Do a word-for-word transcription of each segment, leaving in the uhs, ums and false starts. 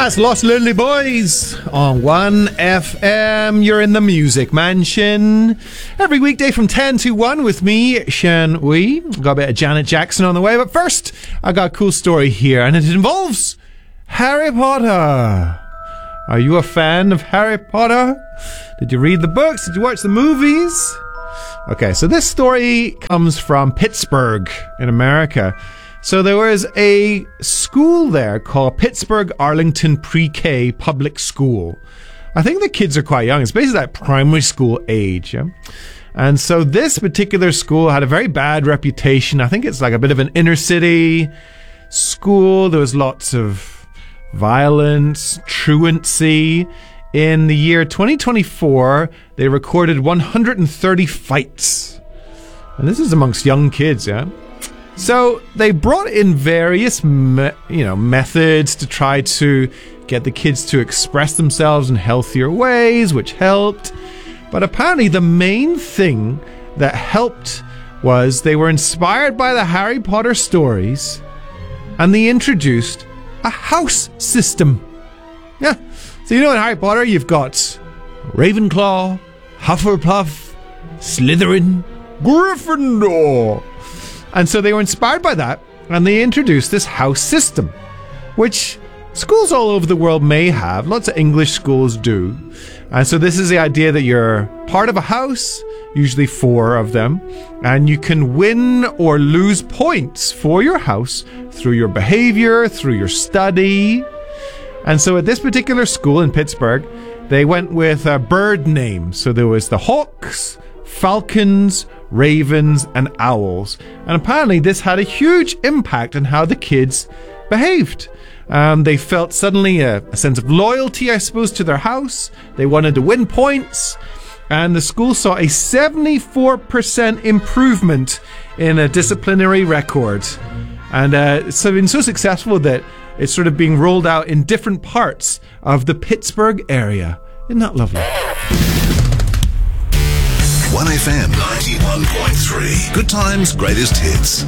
That's Lost Lonely Boys on one F M. You're in the Music Mansion. Every weekday from ten to one with me, Shan Wee. Got a bit of Janet Jackson on the way. But first, I got a cool story here, and it involves Harry Potter. Are you a fan of Harry Potter? Did you read the books? Did you watch the movies? Okay, so this story comes from Pittsburgh in America. So there was a school there called Pittsburgh Arlington Pre-K Public School. I think the kids are quite young. It's basically like primary school age. Yeah? And so this particular school had a very bad reputation. I think it's like a bit of an inner city school. There was lots of violence, truancy. In the year twenty twenty-four, they recorded one hundred thirty fights. And this is amongst young kids, yeah? So they brought in various, me- you know, methods to try to get the kids to express themselves in healthier ways, which helped. But apparently the main thing that helped was they were inspired by the Harry Potter stories, and they introduced a house system. Yeah. So you know in Harry Potter you've got Ravenclaw, Hufflepuff, Slytherin, Gryffindor. And so they were inspired by that, and they introduced this house system, which schools all over the world may have. Lots of English schools do. And so this is the idea that you're part of a house, usually four of them, and you can win or lose points for your house through your behavior, through your study. And so at this particular school in Pittsburgh, they went with a bird name. So there was the Hawks, Falcons, Ravens, and Owls. And apparently this had a huge impact on how the kids behaved. Um, they felt suddenly a, a sense of loyalty, I suppose, to their house. They wanted to win points. And the school saw a seventy-four percent improvement in a disciplinary record. And uh, it's been so successful that it's sort of being rolled out in different parts of the Pittsburgh area. Isn't that lovely? one F M ninety-one point three. Good times, greatest hits.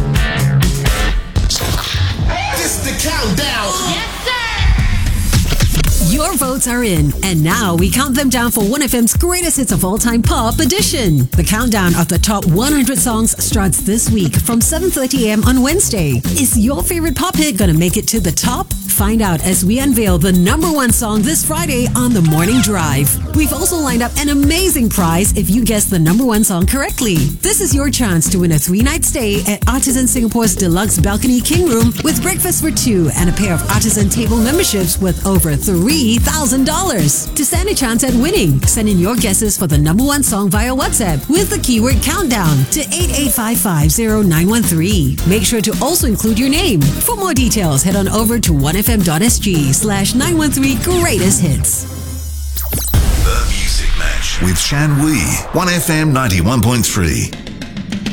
This is the countdown. Yes, sir. Your votes are in, and now we count them down for one F M's greatest hits of all time pop edition. The countdown of the top one hundred songs starts this week from seven thirty a.m. on Wednesday. Is your favorite pop hit gonna make it to the top? Find out as we unveil the number one song this Friday on The Morning Drive. We've also lined up an amazing prize if you guess the number one song correctly. This is your chance to win a three-night stay at Artisan Singapore's Deluxe Balcony King Room with breakfast for two and a pair of Artisan table memberships worth over three thousand dollars. To stand a chance at winning, send in your guesses for the number one song via WhatsApp with the keyword countdown to eight eight five five zero nine one three. Make sure to also include your name. For more details, head on over to one F M dot S G slash nine one three greatest hits. The Music Match with Shan Wee, one F M ninety-one point three.